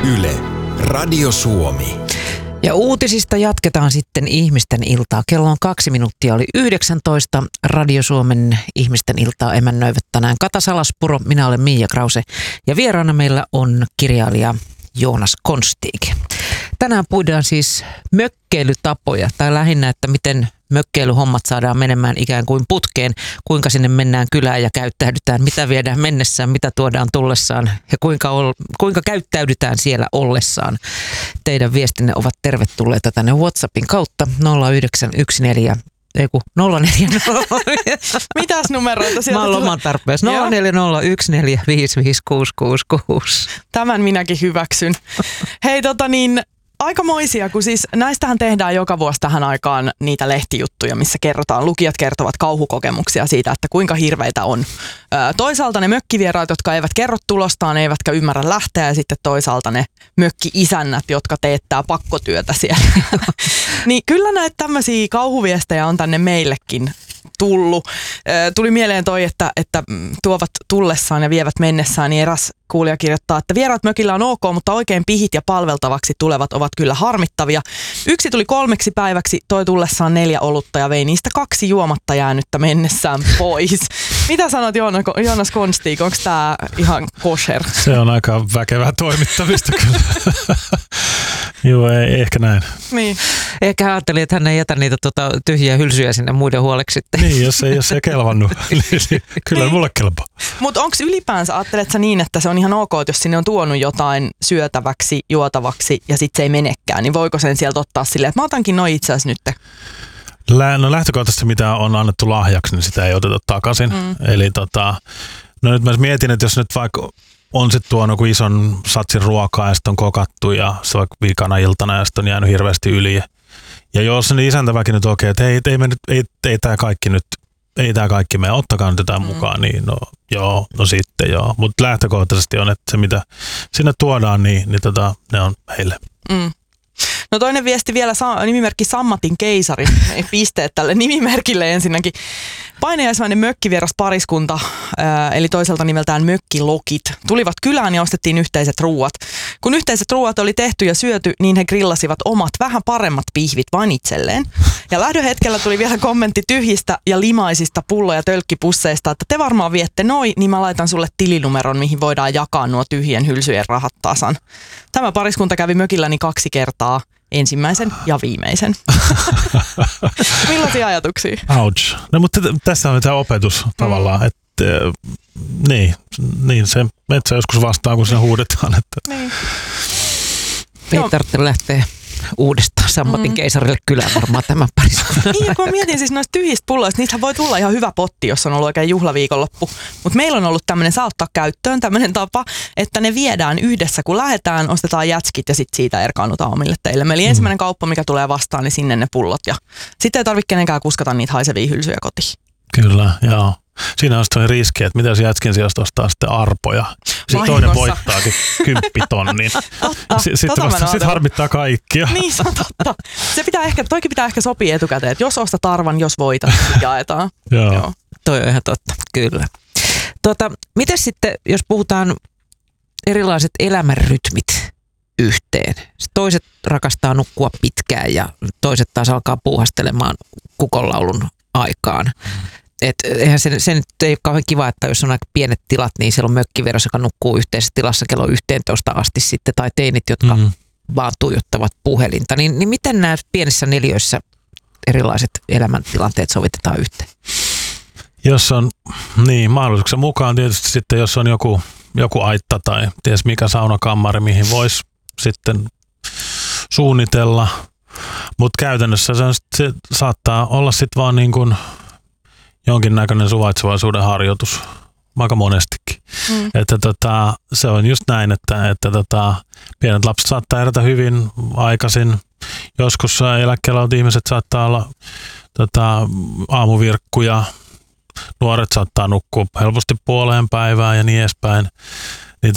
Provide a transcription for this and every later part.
Yle, Radio Suomi. Ja uutisista jatketaan sitten ihmisten iltaa. Kello on 2 minuuttia, oli 19. Radio Suomen ihmisten iltaa emännöivät tänään Kata Salaspuro, minä olen Miia Krause ja vieraana meillä on kirjailija Joonas Konstike. Tänään puhutaan siis mökkeilytapoja tai lähinnä, että miten mökkeilyhommat saadaan menemään ikään kuin putkeen, kuinka sinne mennään kylään ja käyttäydytään, mitä viedään mennessään, mitä tuodaan tullessaan ja kuinka käyttäydytään siellä ollessaan. Teidän viestinne ovat tervetulleita tänne WhatsAppin kautta 0914 Mitäs numeroita sieltä? Mä oon loman tarpeessa. 0401455666. Tämän minäkin hyväksyn. Hei aikamoisia, kun siis näistähän tehdään joka vuosi tähän aikaan niitä lehtijuttuja, missä lukijat kertovat kauhukokemuksia siitä, että kuinka hirveitä on. Toisaalta ne mökkivieraat, jotka eivät kerro tulostaan, eivätkä ymmärrä lähteä, ja sitten toisaalta ne mökki-isännät, jotka teettää pakkotyötä siellä. Niin kyllä näitä tämmöisiä kauhuviestejä on tänne meillekin tullut. Tuli mieleen toi, että tuovat tullessaan ja vievät mennessään, niin eräs kuulija kirjoittaa, että vieraat mökillä on ok, mutta oikein pihit ja palveltavaksi tulevat ovat kyllä harmittavia. Yksi tuli 3 päiväksi, toi tullessaan 4 olutta ja vei niistä 2 juomatta jäänyttä mennessään pois. Mitä sanot Joonas Konstike, onko tää ihan kosher? Se on aika väkevää toimittamista kyllä. Joo, ei ehkä näin. Niin. Ehkä ajattelin, että hän ei jätä niitä tyhjiä hylsyjä sinne muiden huoleksi sitten. Niin, jos ei kelvannut, niin kyllä niin. Mulle kelpaa. Mutta onko ylipäänsä, ajattelet sä niin, että se on ihan ok, että jos sinne on tuonut jotain syötäväksi, juotavaksi ja sitten se ei menekään, niin voiko sen sieltä ottaa silleen, että mä otankin noi itse asiassa nyt? No lähtökohtaisesti mitä on annettu lahjaksi, niin sitä ei oteta takaisin. Eli no nyt mä mietin, että jos nyt vaikka on sitten tuonut ison satsin ruokaa ja sitten on kokattu ja se on viikana iltana ja sitten on jäänyt hirveästi yli. Ja jos niin isäntäväki nyt okei, että ei tämä kaikki nyt, ei tämä kaikki mene, ottakaa nyt jotain mukaan, niin no sitten joo. Mutta lähtökohtaisesti on, että se mitä sinne tuodaan, niin ne on heille. No toinen viesti vielä, nimimerkki Sammatin keisari, pisteet tälle nimimerkille ensinnäkin. Painajaismäinen mökkivieras pariskunta, eli toiselta nimeltään mökkilokit, tulivat kylään ja ostettiin yhteiset ruuat. Kun yhteiset ruuat oli tehty ja syöty, niin he grillasivat omat vähän paremmat pihvit vain itselleen. Ja lähdöhetkellä tuli vielä kommentti tyhjistä ja limaisista pullo- ja tölkkipusseista, että te varmaan viette noi, niin mä laitan sulle tilinumeron, mihin voidaan jakaa nuo tyhjien hylsyjen rahat tasan. Tämä pariskunta kävi mökilläni 2 kertaa. Ensimmäisen ja viimeisen. Millaisia ajatuksia? Ouch. No mutta tässä on tämä opetus tavallaan, että niin se metsä joskus vastaa, kun se huudetaan. Että. Niin. Ei tarvitse lähteä uudestaan Sammatin keisarille kylään varmaan tämän pariskunnan. Niin, ja kun mietin siis noista tyhjistä pulloista, niissä voi tulla ihan hyvä potti, jos on ollut oikein juhlaviikonloppu. Mutta meillä on ollut tämmöinen, saa ottaa käyttöön tämmöinen tapa, että ne viedään yhdessä, kun lähdetään, ostetaan jätskit ja sitten siitä erkaannutaan omille teille. Eli ensimmäinen kauppa, mikä tulee vastaan, niin sinne ne pullot. Ja sitten ei tarvitse kenenkään kuskata niitä haisevia hylsyjä kotiin. Kyllä, joo. Siinä on sitten riski, että mitä jos jätskin sijasta ostaa sitten arpoja. Sitten toinen voittaakin 10 tonnin. Sitten harmittaa kaikkia. Niin, se on totta. Toikin pitää ehkä sopia etukäteen, että jos ostat arvan, jos voitat, niin jaetaan. Joo. Toi on ihan totta, kyllä. Miten sitten, jos puhutaan erilaiset elämänrytmit yhteen? Toiset rakastaa nukkua pitkään ja toiset taas alkaa puuhastelemaan kukonlaulun aikaan. Eihän se nyt ei ole kauhean kiva, että jos on aika pienet tilat, niin siellä on mökkivieras, joka nukkuu yhteisessä tilassa kello 11 asti sitten, tai teinit, jotka vaan tuijottavat puhelinta. Niin miten nämä pienissä neliöissä erilaiset elämäntilanteet sovitetaan yhteen? Jos on, niin mahdollisuuksien mukaan tietysti sitten, jos on joku aitta tai ties mikä saunakammari, mihin voisi sitten suunnitella, mutta käytännössä se saattaa olla sitten vaan niin kuin jonkinnäköinen suvaitsevaisuuden harjoitus aika monestikin. Että se on just näin, että pienet lapset saattaa herätä hyvin aikaisin. Joskus eläkkeellä olevat ihmiset saattaa olla aamuvirkkuja. Nuoret saattaa nukkua helposti puoleen päivään ja niin edespäin. Niin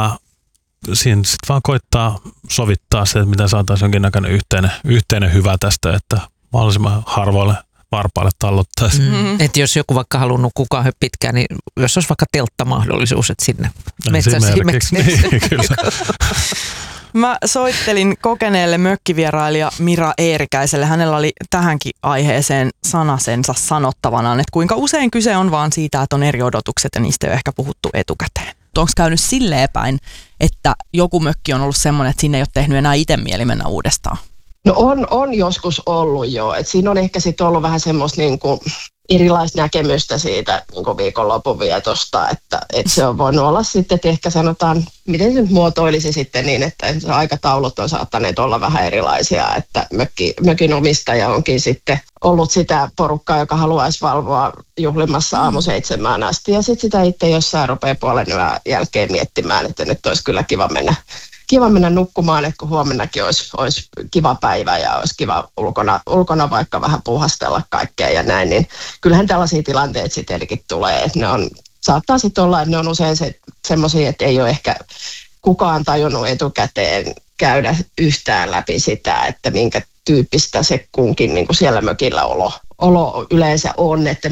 siinä sitten vaan koittaa sovittaa se, että miten saataisiin jonkinnäköinen yhteinen hyvä tästä, että mahdollisimman harvoille varpaille tallottaisiin. Että jos joku vaikka haluaa nukkua kauhean pitkään, niin jos olisi vaikka telttamahdollisuus, että sinne metsässä. Niin, kyllä. Mä soittelin kokeneelle mökkivierailija Mira Eerikäiselle. Hänellä oli tähänkin aiheeseen sanasensa sanottavanaan, että kuinka usein kyse on vaan siitä, että on eri odotukset ja niistä ei ole ehkä puhuttu etukäteen. Onko käynyt silleen päin, että joku mökki on ollut semmoinen, että sinne ei ole tehnyt enää itse mieli mennä uudestaan? No on joskus ollut jo. Et siinä on ehkä sitten ollut vähän semmoista niinku erilaista näkemystä siitä niinku viikonlopun vietosta, että se on voinut olla sitten, että ehkä sanotaan, miten se nyt muotoilisi sitten niin, että aikataulut on saattaneet olla vähän erilaisia, että mökin omistaja onkin sitten ollut sitä porukkaa, joka haluaisi valvoa juhlimassa aamu 7 asti ja sitten sitä itse jossain rupeaa puolen yön jälkeen miettimään, että nyt olisi kyllä kiva mennä nukkumaan, että kun huomennakin olisi kiva päivä ja olisi kiva ulkona vaikka vähän puuhastella kaikkea ja näin, niin kyllähän tällaisia tilanteita sitten tulee, että saattaa sitten olla, että ne on usein semmoisia, että ei ole ehkä kukaan tajunnut etukäteen käydä yhtään läpi sitä, että minkä tyyppistä se kunkin niin kuin siellä mökillä olo yleensä on, että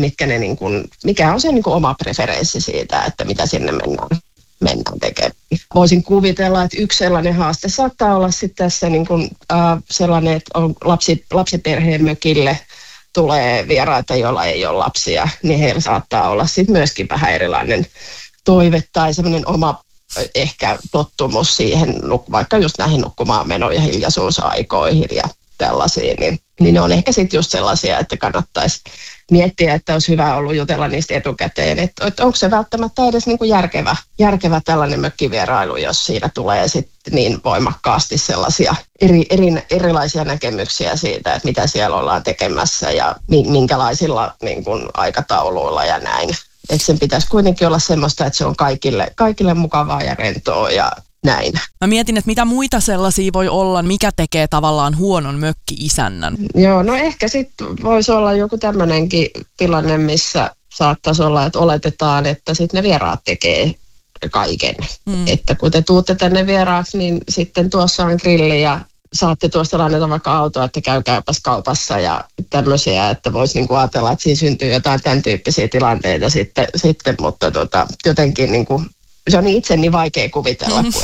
mikä on se niin kuin oma preferenssi siitä, että mitä sinne mennään tekemään. Voisin kuvitella, että yksi sellainen haaste saattaa olla sitten tässä niin kuin, sellainen, että on lapsiperheen mökille tulee vieraita, joilla ei ole lapsia, niin heillä saattaa olla sitten myöskin vähän erilainen toive tai semmoinen oma ehkä tottumus siihen, vaikka just näihin nukkumaan meno- ja hiljaisuusaikoihin ja tällaisiin, niin ne on ehkä sitten just sellaisia, että kannattaisi miettiä, että olisi hyvä ollut jutella niistä etukäteen, että onko se välttämättä edes niin kuin järkevä tällainen mökkivierailu, jos siinä tulee sitten niin voimakkaasti sellaisia erilaisia näkemyksiä siitä, että mitä siellä ollaan tekemässä ja minkälaisilla niin kuin aikatauluilla ja näin. Että sen pitäisi kuitenkin olla semmoista, että se on kaikille mukavaa ja rentoa ja näin. Mä mietin, että mitä muita sellaisia voi olla, mikä tekee tavallaan huonon mökki-isännän. Joo, no ehkä sitten voisi olla joku tämmöinenkin tilanne, missä saattaisi olla, että oletetaan, että sitten ne vieraat tekee kaiken. Että kun te tuutte tänne vieraaksi, niin sitten tuossa on grilli ja saatte tuosta lainata vaikka autoa, että käykääpäs kaupassa ja tämmöisiä, että voisi niinku ajatella, että siinä syntyy jotain tämän tyyppisiä tilanteita sitten mutta jotenkin niinku se on itse niin vaikea kuvitella, kun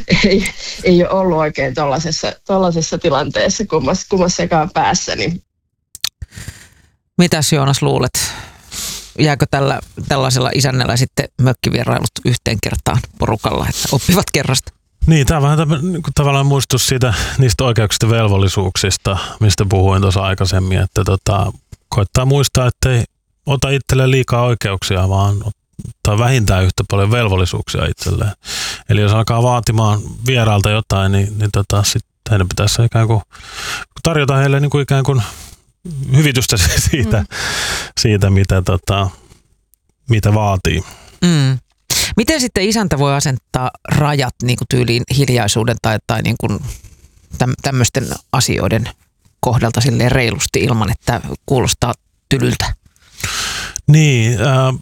ei ole ollut oikein tuollaisessa tilanteessa kummassakaan päässä. Niin. Mitäs Joonas luulet? Jääkö tällaisella isännällä sitten mökkivierailut yhteen kertaan porukalla, että oppivat kerrasta? Niin, tämä on vähän tavallaan muistutus niistä oikeuksista ja velvollisuuksista, mistä puhuin tuossa aikaisemmin, että koittaa muistaa, ettei ota itselleen liikaa oikeuksia, vaan tai vähintään yhtä paljon velvollisuuksia itselleen. Eli jos alkaa vaatimaan vieraalta jotain, niin sitten heidän pitäisi ikään kuin tarjota heille niin kuin ikään kuin hyvitystä siitä mitä vaatii. Miten sitten isäntä voi asentaa rajat niin kuin tyyliin hiljaisuuden tai niin kuin tämmöisten asioiden kohdalta silleen reilusti ilman, että kuulostaa tylyltä? Niin,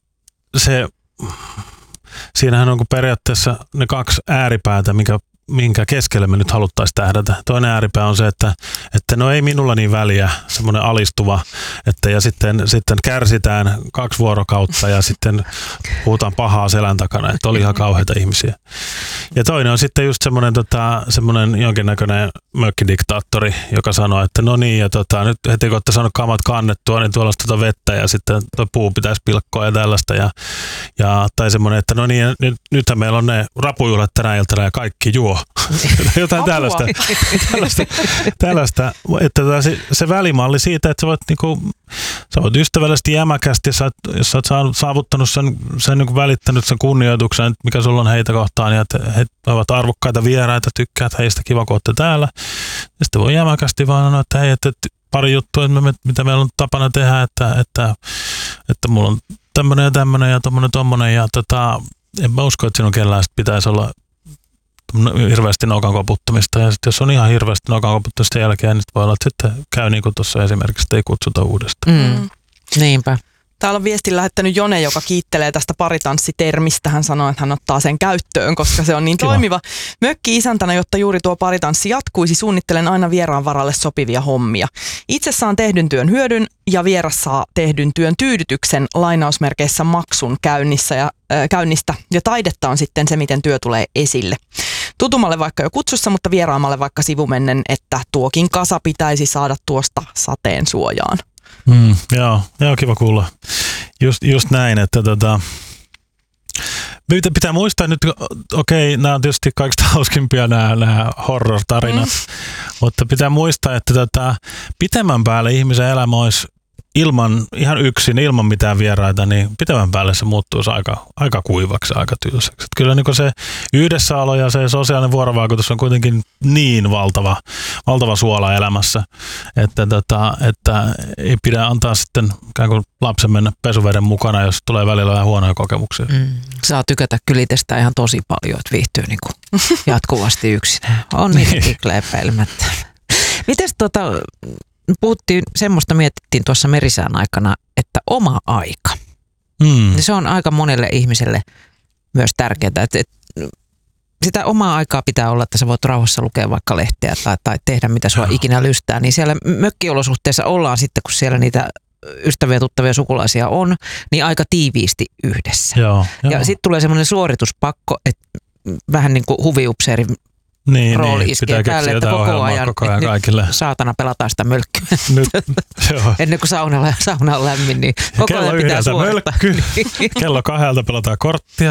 siinähän on periaatteessa ne kaksi ääripäätä, minkä keskelle me nyt haluttaisiin tähdätä. Toinen ääripää on se, että no ei minulla niin väliä, semmoinen alistuva, että ja sitten kärsitään 2 vuorokautta ja sitten puhutaan pahaa selän takana, että oli ihan kauheita ihmisiä. Ja toinen on sitten just semmoinen jonkinnäköinen mökkidiktaattori, joka sanoo, että no niin, ja nyt heti kun olette saanut kamat kannettua, niin tuolla vettä ja sitten tuo puu pitäisi pilkkoa ja tällaista. Tai semmoinen, että no niin, nythän meillä on ne rapujuhlat tänä iltana ja kaikki juo. Jotain tällaista, että se välimalli siitä, että sä voit ystävällisesti jämäkästi, jos sä oot saavuttanut sen niin kuin välittänyt sen kunnioituksen, mikä sulla on heitä kohtaan, ja että he ovat arvokkaita vieraita, tykkäät heistä, kiva kun olette täällä. Ja sitten voi jämäkästi vaan sanoa, että hei, että pari juttua, mitä meillä on tapana tehdä, että mulla on tämmöinen ja tämmöinen ja tommonen ja en mä usko, että sinun kellään pitäisi olla hirveästi nokan koputtamista, ja sitten jos on ihan hirveästi nokan koputtamista jälkeen, niin voi olla, että sitten käy niin kuin tuossa esimerkiksi, että ei kutsuta uudestaan. Niinpä. Täällä on viestin lähettänyt Jone, joka kiittelee tästä paritanssitermistä. Hän sanoo, että hän ottaa sen käyttöön, koska se on niin toimiva. Mökki-isäntänä, jotta juuri tuo paritanssi jatkuisi, suunnittelen aina vieraan varalle sopivia hommia. Itse saan tehdyn työn hyödyn ja vieras saa tehdyn työn tyydytyksen lainausmerkeissä maksun käynnistä ja taidetta on sitten se, miten työ tulee esille. tutumalle vaikka jo kutsussa, mutta vieraamalle vaikka sivumennen, että tuokin kasa pitäisi saada tuosta sateen suojaan. Joo, kiva kuulla. Just näin, että pitää muistaa nyt, okei, nämä on tietysti kaikista hauskimpia nämä horror-tarinat, mutta pitää muistaa, että pitemmän päälle ihmisen elämä olisi ihan yksin, ilman mitään vieraita, niin pitemmän päälle se muuttuisi aika kuivaksi, aika tylsäksi. Että kyllä niin se yhdessäolo ja se sosiaalinen vuorovaikutus on kuitenkin niin valtava suola elämässä, että ei pidä antaa sitten ikään kuin lapsen mennä pesuveden mukana, jos tulee välillä vähän huonoja kokemuksia. Saa tykätä kyllä itsestä ihan tosi paljon, että viihtyy niin kuin jatkuvasti yksinään. On niitäkin epäilemättä. Mites mietittiin tuossa merisään aikana, että oma aika. Se on aika monelle ihmiselle myös tärkeää, että sitä omaa aikaa pitää olla, että sä voit rauhassa lukea vaikka lehteä tai tehdä mitä sua ikinä lystää. Niin siellä mökkiolosuhteessa ollaan sitten, kun siellä niitä ystäviä, tuttavia, sukulaisia on, niin aika tiiviisti yhdessä. Joo. Ja sitten tulee semmoinen suorituspakko, että vähän niin kuin huviupseerin rooli iskee päälle, että koko ajan kaikille. Saatana pelataan sitä mölkkyä. Nyt, ennen kuin sauna on lämmin, niin koko ajan pitää suorittaa. Kello 2 pelataan korttia.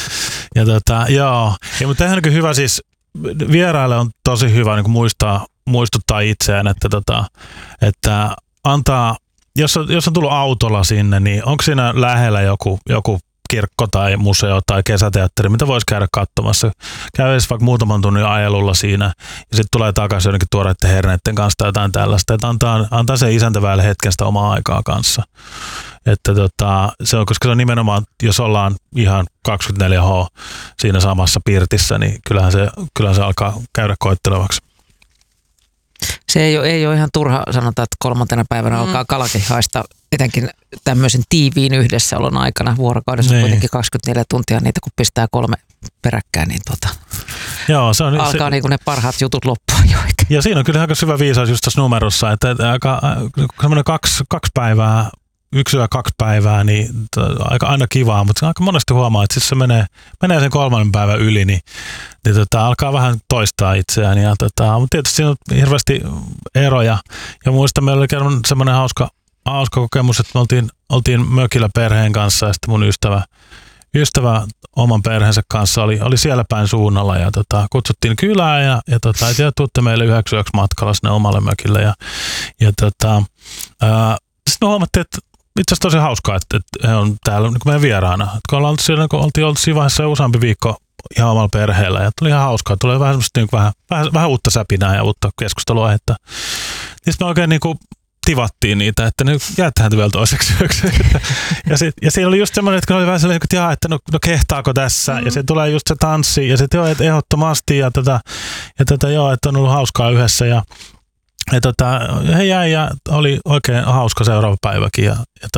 Ja mutta tämähän on hyvä siis, vieraille on tosi hyvä niin muistuttaa itseään, että antaa, jos on tullut autolla sinne, niin onko siinä lähellä joku kirkko tai museo tai kesäteatteri, mitä voisi käydä katsomassa. Käy edes vaikka muutaman tunnin ajelulla siinä ja sitten tulee takaisin jonnekin tuoreiden herneiden kanssa tai jotain tällaista. Että antaa se isäntäväelle hetken sitä omaa aikaa kanssa. Että se on, koska se on nimenomaan, jos ollaan ihan 24H siinä samassa pirtissä, niin kyllähän se alkaa käydä koettelevaksi. Se ei ole ihan turha sanotaan, että 3. päivänä alkaa kalakin haista, etenkin tämmöisen tiiviin yhdessäolon aikana. Vuorokaudessa on kuitenkin 24 tuntia niitä, kun pistää 3 peräkkäin, niin Joo, se on, alkaa niin kuin ne parhaat jutut loppua jo. Ja siinä on kyllä aika syvä viisaus just tässä numerossa, että aika semmoinen 2 päivää, 1-2 päivää, niin aina kivaa, mutta aika monesti huomaa, että siis se menee sen 3. päivän yli, niin alkaa vähän toistaa itseään. Mutta tietysti siinä on hirveästi eroja. Ja muistan, meillä oli semmoinen hauska kokemus, että me oltiin mökillä perheen kanssa ja sitten mun ystävä oman perheensä kanssa oli siellä päin suunnalla ja kutsuttiin kylään ja tuutte meille 9 yöksi matkalla sinne omalle mökille. Sitten me huomattiin, että itse asiassa tosi hauskaa, että he on täällä niin meidän vieraana. Että kun ollaan siellä, kun oltiin oltu siinä vaiheessa useampi viikko ihan omalla perheellä ja tuli ihan hauskaa. Tulee vähän semmoista niin vähän uutta säpinää ja uutta keskusteluaihetta. Niin sitten me oikein niin kuin tivattiin niitä, että ne jäätähän vielä toiseksi yöksi. Ja siinä oli just semmoinen, että oli vähän sellainen, että no kehtaako tässä? Ja se tulee just se tanssi ja sitten että ehdottomasti ja joo, että on ollut hauskaa yhdessä ja he jäi ja oli oikein hauska seuraava päiväkin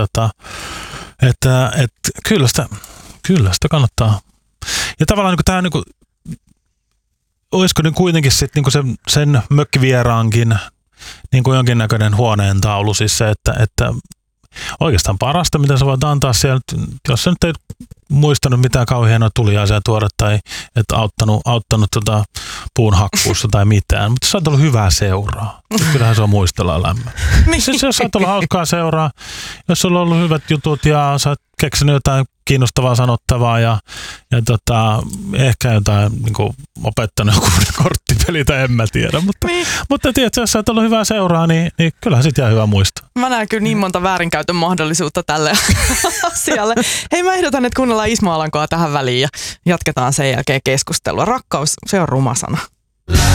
että kyllä sitä kannattaa. Ja tavallaan niin tämä niin olisiko niin kuitenkin sitten niin sen mökkivieraankin niin kuin jonkinnäköinen huoneen taulu, siis se, että oikeastaan parasta, mitä sä voit antaa siellä, jos sä nyt ei muistanut mitään kauhean hienoa tuliaisia tuoda tai et auttanut puun hakkuussa tai mitään, mutta sä oot ollut hyvää seuraa. Kyllähän se on muistellaan lämmön. Siis jos sä oot ollut hauskaa seuraa, jos sulla on ollut hyvät jutut ja sä oot keksinyt jotain kiinnostavaa sanottavaa ja ehkä jotain niin kuin opettanut joku korttipeli tai en mä tiedä, mutta tiedätkö, jos sä oot ollut hyvää seuraa, niin kyllähän sit jää hyvä muisto. Mä näen kyllä niin monta väärinkäytön mahdollisuutta tälle asialle. Hei, mä ehdotan, että kuunnellaan Ismo Alankoa tähän väliin ja jatketaan sen jälkeen keskustelua. Rakkaus, se on ruma sana.